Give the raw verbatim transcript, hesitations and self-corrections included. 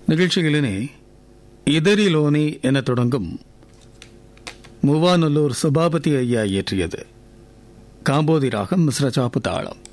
நிகழ்ச்சிகளினே இதரிலோனி என தொடங்கும் மூவாநல்லூர் சபாபதி ஐயா இயற்றியது காம்போதி ராகம் மிஸ்ர சாப்பு தாளம்.